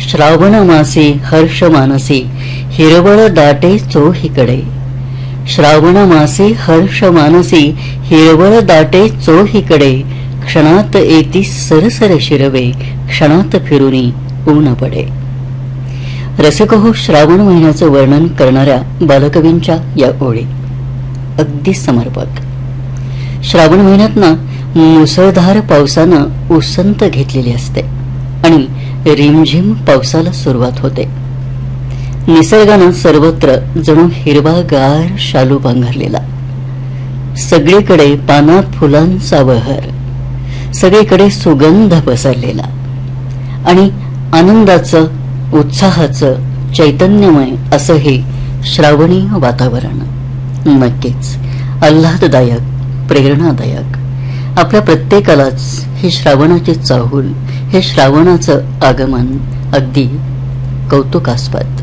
श्रावण मासी हर्ष मानसी हिरवळ दाटे चोहीकडे. श्रावण मासी हर्ष मानसी हिरवळ दाटे चोहीकडे. क्षणात येती सरसर शिरवे क्षणात फिरुनी ऊन पडे. रसिक हो, श्रावण महिन्याचं वर्णन करणाऱ्या बालकवींच्या या ओळी अगदी समर्पक. श्रावण महिन्यात ना मुसळधार पावसानं उसंत घेतलेली असते आणि रिमझिम पावसाला सुरुवात होते. निसर्गानं सर्वत्र जणू हिरवागार शालू पांघरलेला. सगळीकडे पानात फुलांचा बहर, सगळीकडे सुगंध पसरलेला आणि आनंदाचं उत्साहाचं चैतन्यमय असं हे श्रावणी वातावरण नक्कीच आल्हाददायक, प्रेरणादायक. आपल्या प्रत्येकालाच ही श्रावणाची चाहूल, हे श्रावणाचं आगमन अगदी कौतुकास्पद.